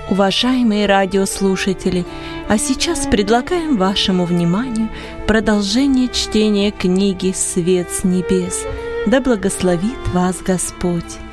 Уважаемые радиослушатели, а сейчас предлагаем вашему вниманию продолжение чтения книги «Свет с небес». Да благословит вас Господь!